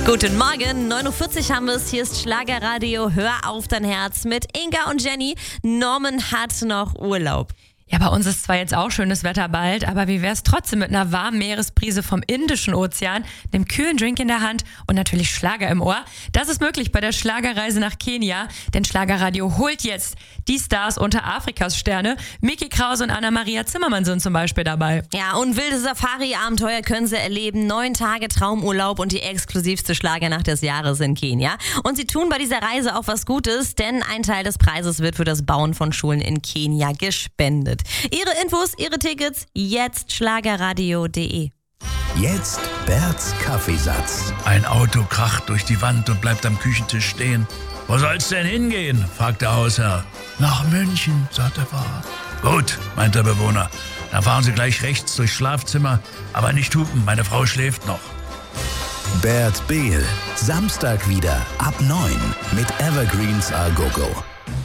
Guten Morgen, 9.40 Uhr haben wir es. Hier ist Schlagerradio. Hör auf dein Herz mit Inga und Jenny. Norman hat noch Urlaub. Ja, bei uns ist zwar jetzt auch schönes Wetter bald, aber wie wär's trotzdem mit einer warmen Meeresbrise vom Indischen Ozean, einem kühlen Drink in der Hand und natürlich Schlager im Ohr? Das ist möglich bei der Schlagerreise nach Kenia, denn Schlagerradio holt jetzt die Stars unter Afrikas Sterne. Micky Krause und Anna-Maria Zimmermann sind zum Beispiel dabei. Ja, und wilde Safari-Abenteuer können sie erleben. 9 Tage Traumurlaub und die exklusivste Schlagernacht des Jahres in Kenia. Und sie tun bei dieser Reise auch was Gutes, denn ein Teil des Preises wird für das Bauen von Schulen in Kenia gespendet. Ihre Infos, Ihre Tickets, jetzt schlagerradio.de. Jetzt Berts Kaffeesatz. Ein Auto kracht durch die Wand und bleibt am Küchentisch stehen. Wo soll's denn hingehen? Fragt der Hausherr. Nach München, sagt der Fahrer. Gut, meint der Bewohner. Dann fahren Sie gleich rechts durchs Schlafzimmer, aber nicht hupen, meine Frau schläft noch. Bert Behl, Samstag wieder ab 9 mit Evergreens A Go Go.